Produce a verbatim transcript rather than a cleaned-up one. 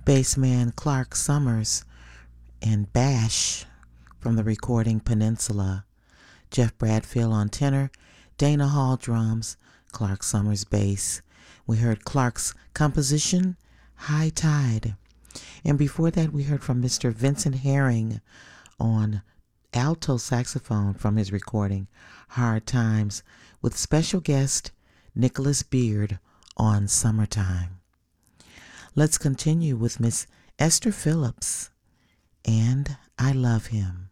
bassman Clark Summers and Bash from the recording Peninsula, Jeff Bradfield on tenor, Dana Hall drums, Clark Summers bass. We heard Clark's composition, High Tide. And before that, we heard from Mister Vincent Herring on alto saxophone from his recording, Hard Times, with special guest Nicholas Beard on Summertime. Let's continue with Miss Esther Phillips and I Love Him.